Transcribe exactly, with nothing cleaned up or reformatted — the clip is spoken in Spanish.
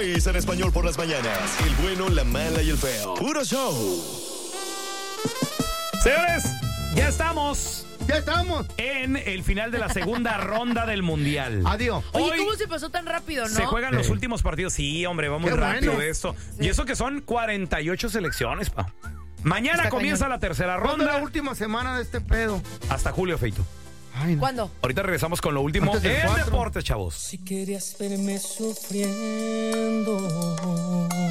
país en español por las mañanas. El bueno, la mala y el feo. Puro show. Señores, ya estamos. Ya estamos. En el final de la segunda ronda del Mundial. Adiós. Oye, Hoy ¿cómo se pasó tan rápido, no? se juegan Sí. los últimos partidos. Sí, hombre, va muy Qué rápido bueno. esto. Y eso que son cuarenta y ocho selecciones, pa. Mañana Está comienza cañón. la tercera ¿Cuándo es ronda. la última semana de este pedo? Hasta julio, Feito. Ay, no. ¿Cuándo? Ahorita regresamos con lo último Antes del en cuatro. deportes, chavos. Si querías verme sufriendo,